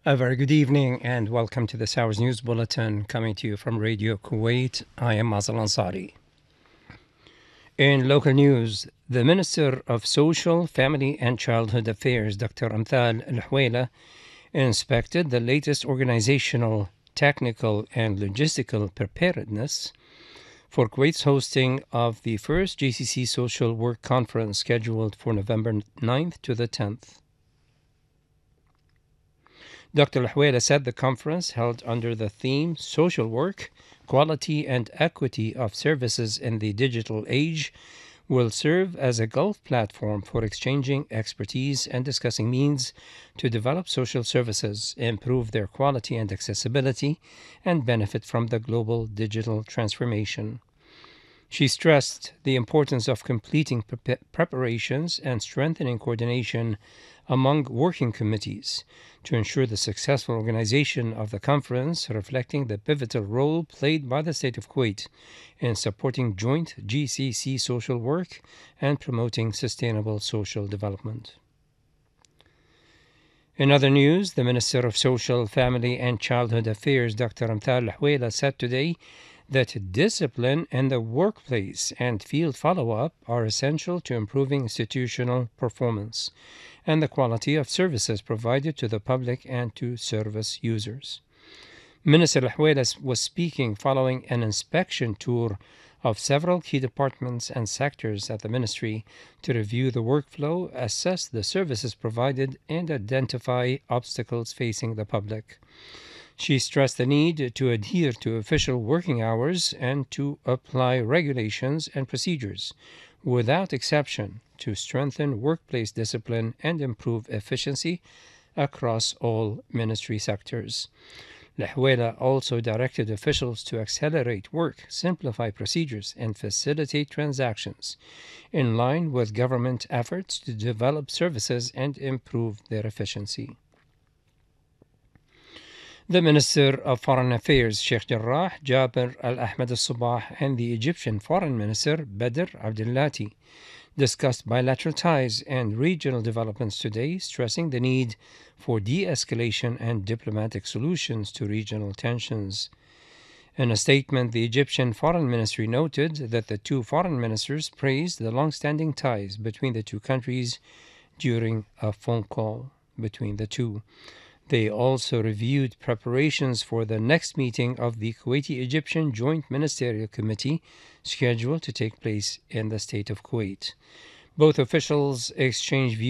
A very good evening and welcome to this hour's news bulletin coming to you from Radio Kuwait. I am Mazal Ansari. In local news, the Minister of Social, Family and Childhood Affairs, Dr. Amthal Al-Hawela, inspected the latest organizational, technical and logistical preparedness for Kuwait's hosting of the first GCC Social Work Conference scheduled for November 9th to the 10th. Dr. Al-Hawela said the conference, held under the theme Social Work, Quality and Equity of Services in the Digital Age, will serve as a Gulf platform for exchanging expertise and discussing means to develop social services, improve their quality and accessibility, and benefit from the global digital transformation. She stressed the importance of completing preparations and strengthening coordination among working committees to ensure the successful organization of the conference, reflecting the pivotal role played by the State of Kuwait in supporting joint GCC social work and promoting sustainable social development. In other news, the Minister of Social, Family and Childhood Affairs, Dr. Amthal Al-Hawela, said today that discipline in the workplace and field follow-up are essential to improving institutional performance and the quality of services provided to the public and to service users. Minister Al-Hawela was speaking following an inspection tour of several key departments and sectors at the ministry to review the workflow, assess the services provided, and identify obstacles facing the public. She stressed the need to adhere to official working hours and to apply regulations and procedures without exception to strengthen workplace discipline and improve efficiency across all ministry sectors. Al-Hawela also directed officials to accelerate work, simplify procedures, and facilitate transactions in line with government efforts to develop services and improve their efficiency. The Minister of Foreign Affairs, Sheikh Jarrah Jaber Al-Ahmed Al-Sabah, and the Egyptian Foreign Minister, Badr Abdulati, discussed bilateral ties and regional developments today, stressing the need for de-escalation and diplomatic solutions to regional tensions. In a statement, the Egyptian Foreign Ministry noted that the two foreign ministers praised the long-standing ties between the two countries during a phone call between the two. They also reviewed preparations for the next meeting of the Kuwaiti-Egyptian Joint Ministerial Committee scheduled to take place in the state of Kuwait. Both officials exchanged views